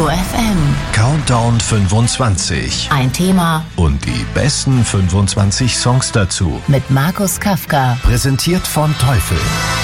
Detektor FM. Countdown 25. Ein Thema Und die besten 25 Songs dazu. mit Markus Kafka. Präsentiert von Teufel.